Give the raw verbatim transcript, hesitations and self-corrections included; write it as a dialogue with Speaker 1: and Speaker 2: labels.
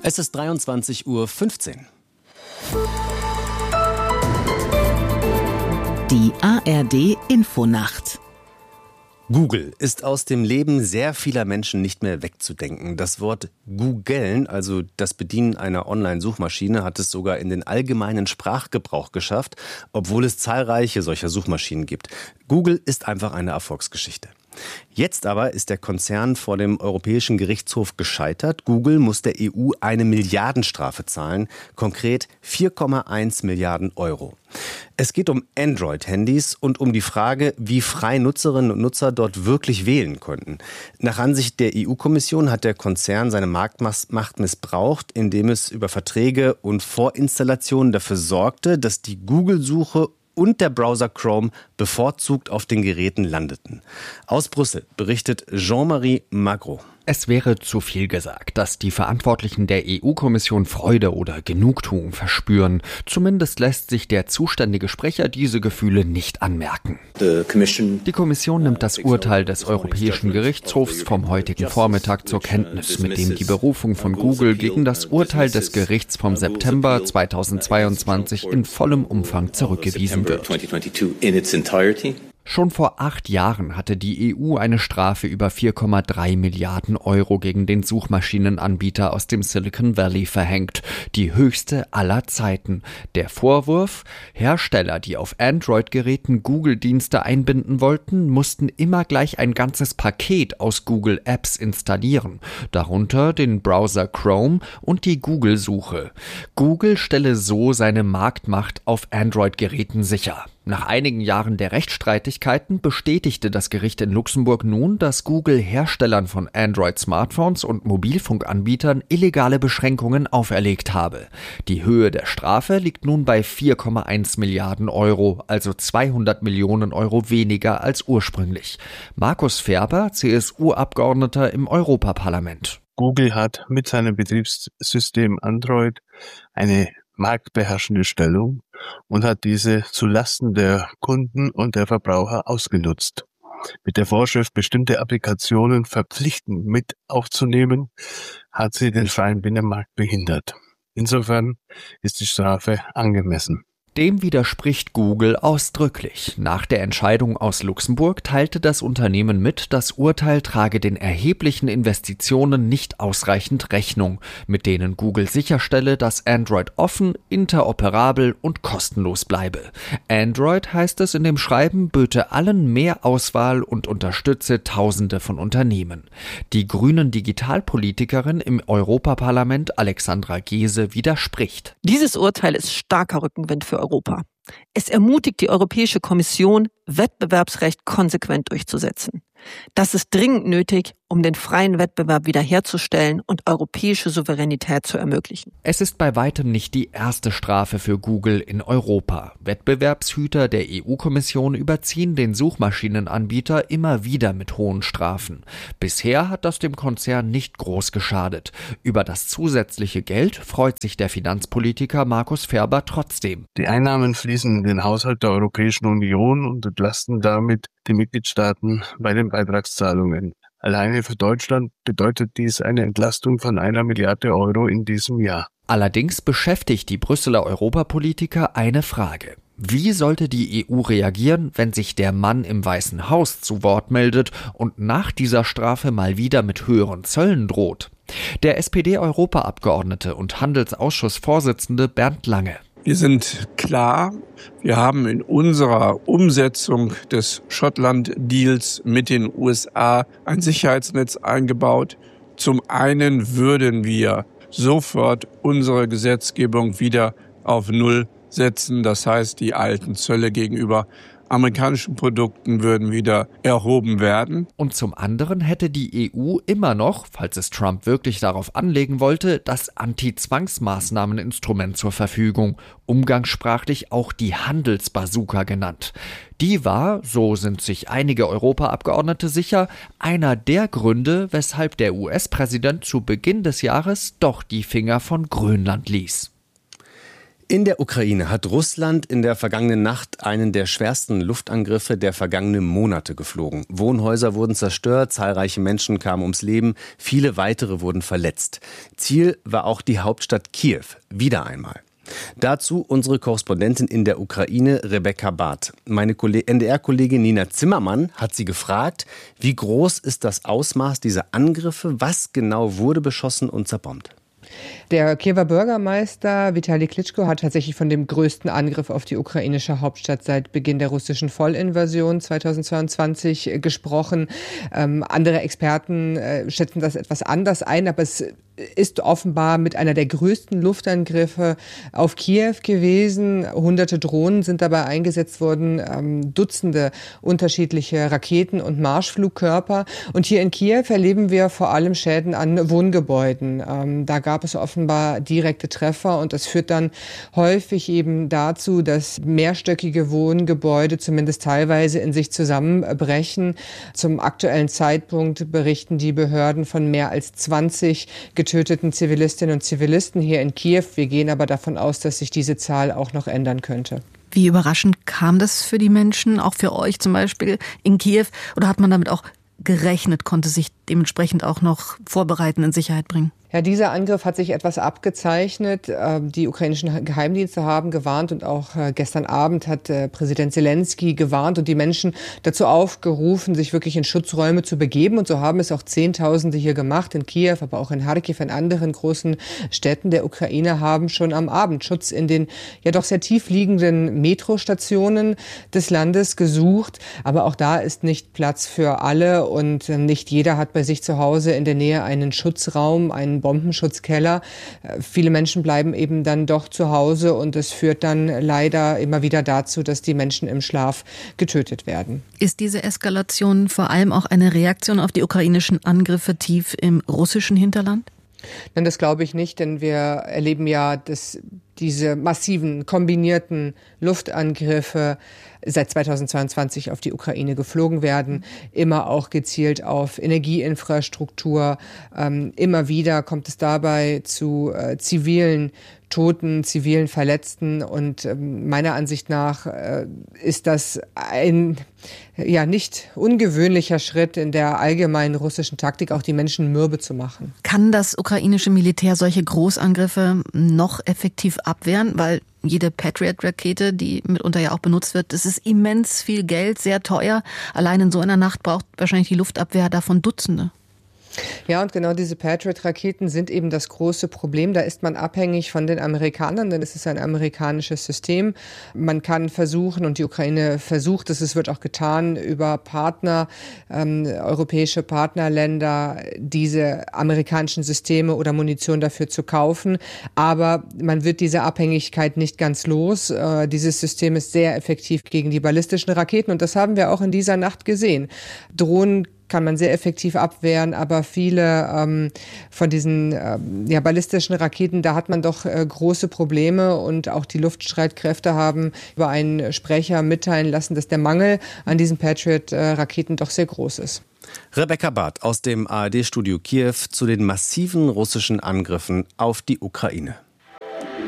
Speaker 1: Es ist dreiundzwanzig Uhr fünfzehn.
Speaker 2: Die A R D-Infonacht.
Speaker 1: Google ist aus dem Leben sehr vieler Menschen nicht mehr wegzudenken. Das Wort googeln, also das Bedienen einer Online-Suchmaschine, hat es sogar in den allgemeinen Sprachgebrauch geschafft, obwohl es zahlreiche solcher Suchmaschinen gibt. Google ist einfach eine Erfolgsgeschichte. Jetzt aber ist der Konzern vor dem Europäischen Gerichtshof gescheitert. Google muss der E U eine Milliardenstrafe zahlen, konkret vier Komma eins Milliarden Euro. Es geht um Android-Handys und um die Frage, wie frei Nutzerinnen und Nutzer dort wirklich wählen konnten. Nach Ansicht der E U-Kommission hat der Konzern seine Marktmacht missbraucht, indem es über Verträge und Vorinstallationen dafür sorgte, dass die Google-Suche und der Browser Chrome bevorzugt auf den Geräten landeten. Aus Brüssel berichtet Jean-Marie Magro.
Speaker 3: Es wäre zu viel gesagt, dass die Verantwortlichen der E U-Kommission Freude oder Genugtuung verspüren. Zumindest lässt sich der zuständige Sprecher diese Gefühle nicht anmerken. Die Kommission nimmt das Urteil des Europäischen Gerichtshofs vom heutigen Vormittag zur Kenntnis, mit dem die Berufung von Google gegen das Urteil des Gerichts vom September zweitausendzweiundzwanzig in vollem Umfang zurückgewiesen wird. Schon vor acht Jahren hatte die E U eine Strafe über vier Komma drei Milliarden Euro gegen den Suchmaschinenanbieter aus dem Silicon Valley verhängt, die höchste aller Zeiten. Der Vorwurf: Hersteller, die auf Android-Geräten Google-Dienste einbinden wollten, mussten immer gleich ein ganzes Paket aus Google-Apps installieren, darunter den Browser Chrome und die Google-Suche. Google stelle so seine Marktmacht auf Android-Geräten sicher. Nach einigen Jahren der Rechtsstreitigkeiten bestätigte das Gericht in Luxemburg nun, dass Google Herstellern von Android-Smartphones und Mobilfunkanbietern illegale Beschränkungen auferlegt habe. Die Höhe der Strafe liegt nun bei vier Komma eins Milliarden Euro, also zweihundert Millionen Euro weniger als ursprünglich. Markus Ferber, C S U-Abgeordneter im Europaparlament.
Speaker 4: Google hat mit seinem Betriebssystem Android eine marktbeherrschende Stellung und hat diese zulasten der Kunden und der Verbraucher ausgenutzt. Mit der Vorschrift, bestimmte Applikationen verpflichtend mit aufzunehmen, hat sie den freien Binnenmarkt behindert. Insofern ist die Strafe angemessen.
Speaker 3: Dem widerspricht Google ausdrücklich. Nach der Entscheidung aus Luxemburg teilte das Unternehmen mit, das Urteil trage den erheblichen Investitionen nicht ausreichend Rechnung, mit denen Google sicherstelle, dass Android offen, interoperabel und kostenlos bleibe. Android, heißt es in dem Schreiben, böte allen mehr Auswahl und unterstütze Tausende von Unternehmen. Die grünen Digitalpolitikerin im Europaparlament Alexandra Gese widerspricht.
Speaker 5: Dieses Urteil ist starker Rückenwind für Europa. Es ermutigt die Europäische Kommission, Wettbewerbsrecht konsequent durchzusetzen. Das ist dringend nötig, um den freien Wettbewerb wiederherzustellen und europäische Souveränität zu ermöglichen.
Speaker 3: Es ist bei weitem nicht die erste Strafe für Google in Europa. Wettbewerbshüter der E U-Kommission überziehen den Suchmaschinenanbieter immer wieder mit hohen Strafen. Bisher hat das dem Konzern nicht groß geschadet. Über das zusätzliche Geld freut sich der Finanzpolitiker Markus Ferber trotzdem.
Speaker 4: Die Einnahmen fließen in den Haushalt der Europäischen Union und entlasten damit die Mitgliedstaaten bei den Beitragszahlungen. Alleine für Deutschland bedeutet dies eine Entlastung von einer Milliarde Euro in diesem Jahr.
Speaker 3: Allerdings beschäftigt die Brüsseler Europapolitiker eine Frage. Wie sollte die E U reagieren, wenn sich der Mann im Weißen Haus zu Wort meldet und nach dieser Strafe mal wieder mit höheren Zöllen droht? Der S P D-Europaabgeordnete und Handelsausschussvorsitzende Bernd Lange.
Speaker 6: Wir sind klar, wir haben in unserer Umsetzung des Schottland-Deals mit den U S A ein Sicherheitsnetz eingebaut. Zum einen würden wir sofort unsere Gesetzgebung wieder auf Null setzen. Das heißt, die alten Zölle gegenüber amerikanischen Produkten würden wieder erhoben werden.
Speaker 3: Und zum anderen hätte die E U immer noch, falls es Trump wirklich darauf anlegen wollte, das Anti-Zwangsmaßnahmen-Instrument zur Verfügung, umgangssprachlich auch die Handelsbazooka genannt. Die war, so sind sich einige Europaabgeordnete sicher, einer der Gründe, weshalb der U S-Präsident zu Beginn des Jahres doch die Finger von Grönland ließ.
Speaker 1: In der Ukraine hat Russland in der vergangenen Nacht einen der schwersten Luftangriffe der vergangenen Monate geflogen. Wohnhäuser wurden zerstört, zahlreiche Menschen kamen ums Leben, viele weitere wurden verletzt. Ziel war auch die Hauptstadt Kiew, wieder einmal. Dazu unsere Korrespondentin in der Ukraine, Rebecca Barth. Meine N D R-Kollegin Nina Zimmermann hat sie gefragt, wie groß ist das Ausmaß dieser Angriffe, was genau wurde beschossen und zerbombt?
Speaker 7: Der Kiewer Bürgermeister Vitali Klitschko hat tatsächlich von dem größten Angriff auf die ukrainische Hauptstadt seit Beginn der russischen Vollinvasion zweitausendzweiundzwanzig gesprochen. Ähm, andere Experten äh, schätzen das etwas anders ein, aber es ist offenbar mit einer der größten Luftangriffe auf Kiew gewesen. Hunderte Drohnen sind dabei eingesetzt worden, ähm, Dutzende unterschiedliche Raketen und Marschflugkörper. Und hier in Kiew erleben wir vor allem Schäden an Wohngebäuden. Ähm, da gab es offenbar direkte Treffer und das führt dann häufig eben dazu, dass mehrstöckige Wohngebäude zumindest teilweise in sich zusammenbrechen. Zum aktuellen Zeitpunkt berichten die Behörden von mehr als zwanzig getöteten Zivilistinnen und Zivilisten hier in Kiew. Wir gehen aber davon aus, dass sich diese Zahl auch noch ändern könnte.
Speaker 8: Wie überraschend kam das für die Menschen, auch für euch zum Beispiel in Kiew? Oder hat man damit auch gerechnet, konnte sich dementsprechend auch noch vorbereiten, in Sicherheit bringen?
Speaker 7: Ja, dieser Angriff hat sich etwas abgezeichnet. Die ukrainischen Geheimdienste haben gewarnt und auch gestern Abend hat Präsident Zelensky gewarnt und die Menschen dazu aufgerufen, sich wirklich in Schutzräume zu begeben. Und so haben es auch Zehntausende hier gemacht, in Kiew, aber auch in Charkiw, in anderen großen Städten der Ukraine, haben schon am Abend Schutz in den ja doch sehr tief liegenden Metrostationen des Landes gesucht. Aber auch da ist nicht Platz für alle und nicht jeder hat bei sich zu Hause in der Nähe einen Schutzraum, einen Bombenschutzkeller. Viele Menschen bleiben eben dann doch zu Hause und es führt dann leider immer wieder dazu, dass die Menschen im Schlaf getötet werden.
Speaker 8: Ist diese Eskalation vor allem auch eine Reaktion auf die ukrainischen Angriffe tief im russischen Hinterland?
Speaker 7: Nein, das glaube ich nicht, denn wir erleben ja, dass diese massiven, kombinierten Luftangriffe seit zweitausendzweiundzwanzig auf die Ukraine geflogen werden, immer auch gezielt auf Energieinfrastruktur. Ähm, immer wieder kommt es dabei zu äh, zivilen Toten, zivilen Verletzten und ähm, meiner Ansicht nach äh, ist das ein ja nicht ungewöhnlicher Schritt in der allgemeinen russischen Taktik, auch die Menschen mürbe zu machen.
Speaker 8: Kann das ukrainische Militär solche Großangriffe noch effektiv abwehren? Weil jede Patriot-Rakete, die mitunter ja auch benutzt wird, das ist immens viel Geld, sehr teuer. Allein in so einer Nacht braucht wahrscheinlich die Luftabwehr davon Dutzende.
Speaker 7: Ja, und genau diese Patriot-Raketen sind eben das große Problem. Da ist man abhängig von den Amerikanern, denn es ist ein amerikanisches System. Man kann versuchen, und die Ukraine versucht es, es wird auch getan, über Partner, ähm, europäische Partnerländer, diese amerikanischen Systeme oder Munition dafür zu kaufen. Aber man wird diese Abhängigkeit nicht ganz los. Äh, dieses System ist sehr effektiv gegen die ballistischen Raketen und das haben wir auch in dieser Nacht gesehen. Drohnen kann man sehr effektiv abwehren, aber viele ähm, von diesen ähm, ja, ballistischen Raketen, da hat man doch äh, große Probleme und auch die Luftstreitkräfte haben über einen Sprecher mitteilen lassen, dass der Mangel an diesen Patriot-Raketen doch sehr groß ist.
Speaker 1: Rebecca Barth aus dem A R D-Studio Kiew zu den massiven russischen Angriffen auf die Ukraine.